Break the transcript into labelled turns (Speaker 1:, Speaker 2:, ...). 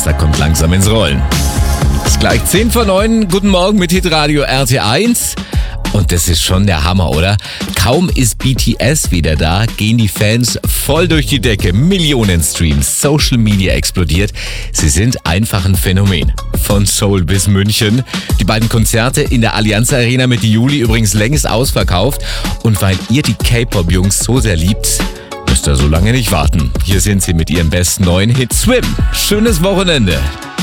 Speaker 1: Donnerstag kommt langsam ins Rollen. Ist gleich 10 vor 9. Guten Morgen mit Hitradio RT1. Und das ist schon der Hammer, oder? Kaum ist BTS wieder da, gehen die Fans voll durch die Decke. Millionen Streams, Social Media explodiert. Sie sind einfach ein Phänomen. Von Seoul bis München. Die beiden Konzerte in der Allianz Arena Mitte Juli übrigens längst ausverkauft. Und weil ihr die K-Pop-Jungs so sehr liebt, müsst ihr so lange nicht warten. Hier sind sie mit ihrem besten neuen Hit Swim. Schönes Wochenende.